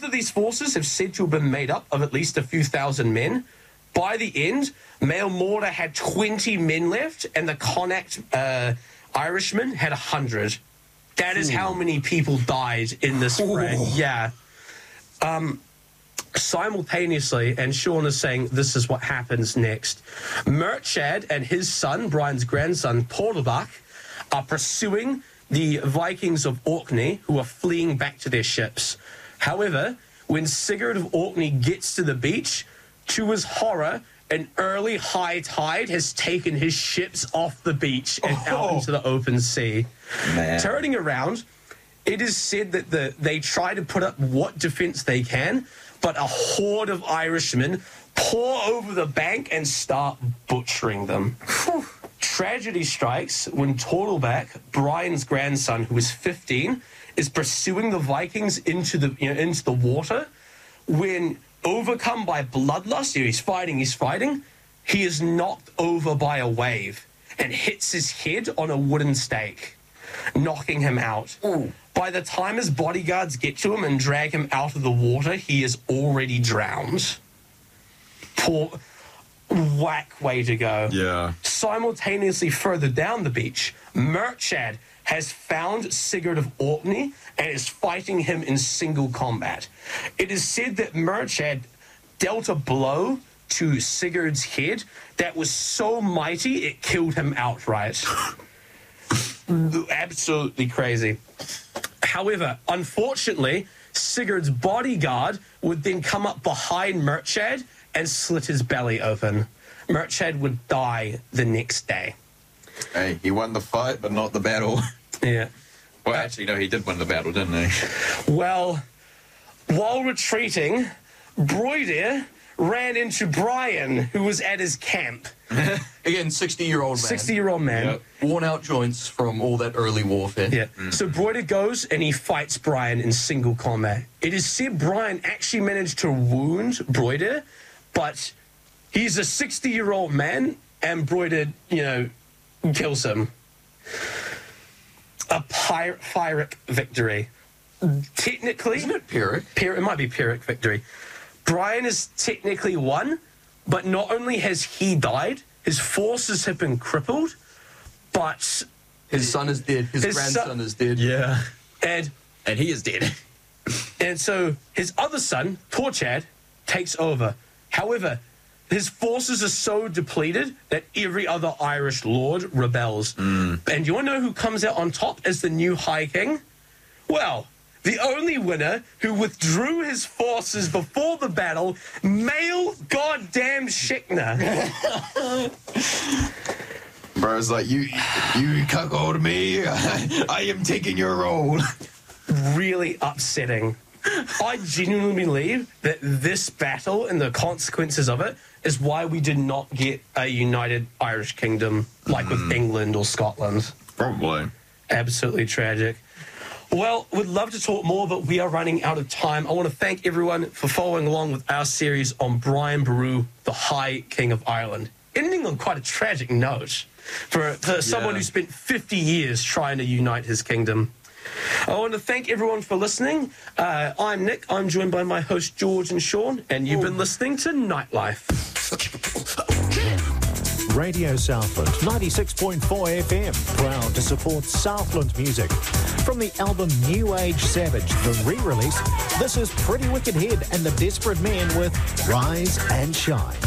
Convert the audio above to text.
of these forces have said to have been made up of at least a few thousand men. By the end, Maelmorda had 20 men left, and the Connacht Irishmen had 100. That is how many people died in this fray. Yeah. Simultaneously, and Sean is saying this is what happens next, Murchad and his son, Brian's grandson, Torlebach, are pursuing the Vikings of Orkney, who are fleeing back to their ships. However, when Sigurd of Orkney gets to the beach, to his horror, an early high tide has taken his ships off the beach and out into the open sea. Man. Turning around, it is said that they try to put up what defense they can, but a horde of Irishmen pour over the bank and start butchering them. Tragedy strikes when Torlebach, Brian's grandson, who is 15, is pursuing the Vikings into the water. When overcome by bloodlust, he's fighting, he is knocked over by a wave and hits his head on a wooden stake, knocking him out. Ooh. By the time his bodyguards get to him and drag him out of the water, he is already drowned. Poor whack way to go. Yeah. Simultaneously further down the beach, Murchad has found Sigurd of Orkney and is fighting him in single combat. It is said that Murchad dealt a blow to Sigurd's head that was so mighty it killed him outright. Absolutely crazy. However, unfortunately, Sigurd's bodyguard would then come up behind Murchad and slit his belly open. Murchad would die the next day. Hey, he won the fight, but not the battle. Yeah. Well, actually, no, he did win the battle, didn't he? Well, while retreating, Broidir ran into Brian, who was at his camp. Again, 60-year-old man. 60-year-old man. Yep. Worn out joints from all that early warfare. Yeah. So Broidir goes and he fights Brian in single combat. It is said Brian actually managed to wound Broidir, but he's a 60-year-old man and Broidir, kills him. A Pyrrhic victory. Technically... Isn't it Pyrrhic? It might be Pyrrhic victory. Brian is technically won, but not only has he died, his forces have been crippled, but... His son is dead. His grandson is dead. Yeah. And he is dead. And so his other son, Torchad, takes over. However, his forces are so depleted that every other Irish lord rebels. And you want to know who comes out on top as the new High King? Well, the only winner who withdrew his forces before the battle, Mael goddamn Shekna. Bro's like, you cuckold me. I am taking your role. Really upsetting. I genuinely believe that this battle and the consequences of it is why we did not get a united Irish kingdom like with England or Scotland. Probably. Absolutely tragic. Well, we'd love to talk more, but we are running out of time. I want to thank everyone for following along with our series on Brian Boru, the High King of Ireland. Ending on quite a tragic note for someone who spent 50 years trying to unite his kingdom. I want to thank everyone for listening. I'm Nick. I'm joined by my hosts, George and Sean, and you've been listening to Nightlife. Radio Southland, 96.4 FM, proud to support Southland music. From the album New Age Savage, the re-release, this is Pretty Wicked Head and the Desperate Men with Rise and Shine.